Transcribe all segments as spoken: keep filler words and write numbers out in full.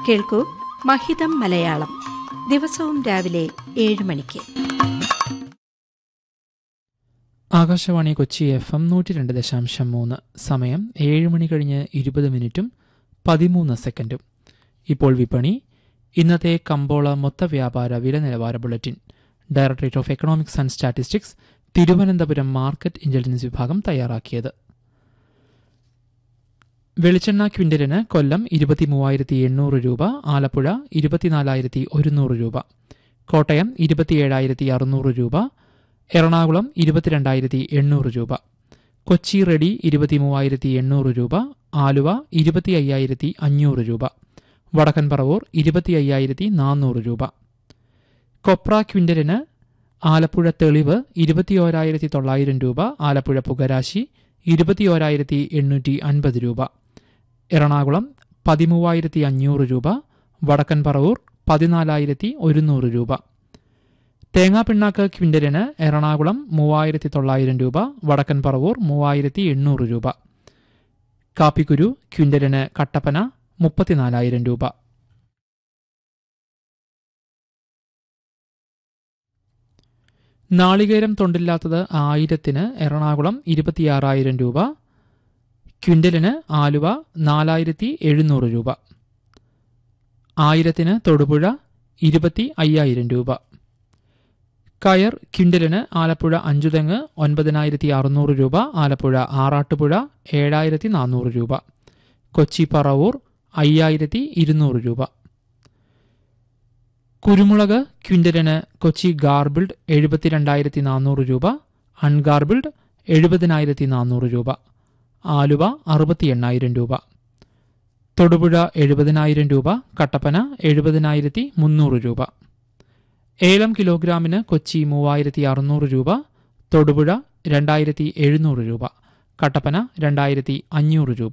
കേൾക്കൂ മഹിതം മലയാളം ദിവസവും രാവിലെ ഏഴ് മണിക്ക്. ആകാശവാണി കൊച്ചി എഫ് എം നൂറ്റി രണ്ട് ദശാംശം മൂന്ന്. സമയം ഏഴ് മണി കഴിഞ്ഞ് ഇരുപത് മിനിറ്റും പതിമൂന്ന് സെക്കൻഡും. ഇപ്പോൾ വിപണി. ഇന്നത്തെ കമ്പോള മൊത്ത വ്യാപാര വില നിലവാര bulletin directorate of economics and statistics Thiruvananthapuram market intelligence വിഭാഗം തയ്യാറാക്കിയത്. വെളിച്ചെണ്ണ ക്വിൻ്റലിന് കൊല്ലം ഇരുപത്തി മൂവായിരത്തി എണ്ണൂറ് രൂപ, ആലപ്പുഴ ഇരുപത്തിനാലായിരത്തി ഒരുന്നൂറ് രൂപ, കോട്ടയം ഇരുപത്തിയേഴായിരത്തി അറുന്നൂറ് രൂപ, എറണാകുളം ഇരുപത്തിരണ്ടായിരത്തി എണ്ണൂറ് രൂപ, കൊച്ചി റെഡി ഇരുപത്തി മൂവായിരത്തി എണ്ണൂറ് രൂപ, ആലുവ ഇരുപത്തി അയ്യായിരത്തി അഞ്ഞൂറ് രൂപ, വടക്കൻ പറവൂർ ഇരുപത്തി അയ്യായിരത്തി നാനൂറ് രൂപ. കൊപ്ര ക്വിൻ്റലിന് ആലപ്പുഴ തെളിവ് ഇരുപത്തിയോരായിരത്തി തൊള്ളായിരം രൂപ, ആലപ്പുഴ പുകരാശി ഇരുപത്തിയോരായിരത്തി എണ്ണൂറ്റി അൻപത് രൂപ, എറണാകുളം പതിമൂവായിരത്തി അഞ്ഞൂറ് രൂപ, വടക്കൻ പറവൂർ പതിനാലായിരത്തി ഒരുന്നൂറ് രൂപ. തേങ്ങാപ്പിണ്ണാക്ക് ക്വിൻ്റലിന് എറണാകുളം മൂവായിരത്തി തൊള്ളായിരം രൂപ, വടക്കൻ പറവൂർ മൂവായിരത്തി എണ്ണൂറ് രൂപ. കാപ്പിക്കുരു ക്വിൻ്റലിന് കട്ടപ്പന മുപ്പത്തിനാലായിരം രൂപ. നാളികേരം തൊണ്ടില്ലാത്തത് ആയിരത്തിന് എറണാകുളം ഇരുപത്തിയാറായിരം രൂപ, ക്വിൻ്റലിന് ആലുവ നാലായിരത്തി എഴുന്നൂറ് രൂപ, ആയിരത്തിന് തൊടുപുഴ ഇരുപത്തി അയ്യായിരം രൂപ. കയർ ക്വിൻ്റലിന് ആലപ്പുഴ അഞ്ചുതെങ്ങ് ഒൻപതിനായിരത്തി അറുന്നൂറ് രൂപ, ആലപ്പുഴ ആറാട്ടുപുഴ ഏഴായിരത്തി നാനൂറ് രൂപ, കൊച്ചി പറവൂർ അയ്യായിരത്തി ഇരുന്നൂറ് രൂപ. കുരുമുളക് ക്വിൻ്റലിന് കൊച്ചി ഗാർബിൾഡ് എഴുപത്തിരണ്ടായിരത്തി നാനൂറ് രൂപ, അൺഗാർബിൾഡ് എഴുപതിനായിരത്തി നാനൂറ് രൂപ, ആലുവ അറുപത്തി എണ്ണായിരം രൂപ, തൊടുപുഴ എഴുപതിനായിരം രൂപ, കട്ടപ്പന എഴുപതിനായിരത്തി മുന്നൂറ് രൂപ. ഏലം കിലോഗ്രാമിന് കൊച്ചി മൂവായിരത്തി അറുന്നൂറ് രൂപ, തൊടുപുഴ രണ്ടായിരത്തി എഴുന്നൂറ് രൂപ, കട്ടപ്പന രണ്ടായിരത്തി അഞ്ഞൂറ് രൂപ.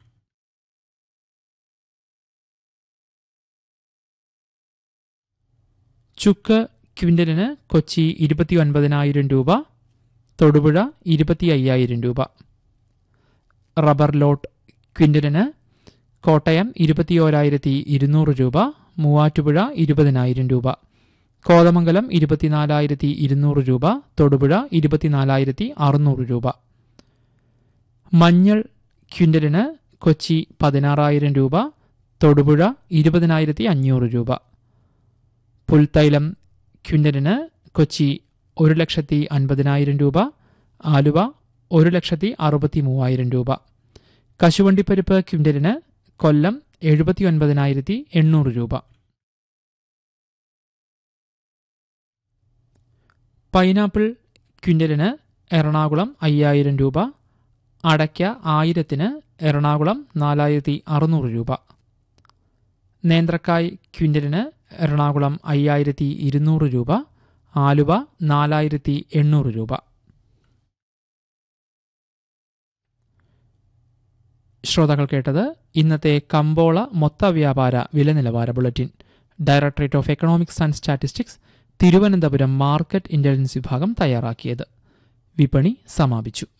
ചുക്ക് ക്വിൻ്റലിന് കൊച്ചി ഇരുപത്തി ഒൻപതിനായിരം രൂപ, തൊടുപുഴ ഇരുപത്തി അയ്യായിരം രൂപ. റബ്ബർ ലോട്ട് ക്വിൻ്റലിന് കോട്ടയം ഇരുപത്തിയോരായിരത്തി ഇരുന്നൂറ് രൂപ, മൂവാറ്റുപുഴ ഇരുപതിനായിരം രൂപ, കോതമംഗലം ഇരുപത്തിനാലായിരത്തി ഇരുന്നൂറ് രൂപ, തൊടുപുഴ ഇരുപത്തിനാലായിരത്തി അറുന്നൂറ് രൂപ. മഞ്ഞൾ ക്വിൻ്റലിന് കൊച്ചി പതിനാറായിരം രൂപ, തൊടുപുഴ ഇരുപതിനായിരത്തി അഞ്ഞൂറ് രൂപ. പുൽത്തൈലം ക്വിൻ്റലിന് കൊച്ചി ഒരു ലക്ഷത്തി അൻപതിനായിരം രൂപ, ആലുവ ഒരു ലക്ഷത്തി അറുപത്തി മൂവായിരം രൂപ. കശുവണ്ടിപ്പരിപ്പ് ക്വിൻ്റലിന് കൊല്ലം എഴുപത്തി ഒൻപതിനായിരത്തി എണ്ണൂറ് രൂപ. പൈനാപ്പിൾ ക്വിൻ്റലിന് എറണാകുളം അയ്യായിരം രൂപ, അടയ്ക്ക ആയിരത്തിന് എറണാകുളം നാലായിരത്തി അറുന്നൂറ് രൂപ. നേന്ത്രക്കായ് ക്വിൻ്റലിന് എറണാകുളം അയ്യായിരത്തി ഇരുന്നൂറ് രൂപ, ആലുവ നാലായിരത്തി എണ്ണൂറ് രൂപ. ശ്രോതാക്കൾ കേട്ടത് ഇന്നത്തെ കമ്പോള മൊത്ത വ്യാപാര വില നിലവാര bulletin directorate of economics and statistics Thiruvananthapuram market intelligence വിഭാഗം തയ്യാറാക്കിയത്. വിപണി സമാപിച്ചു.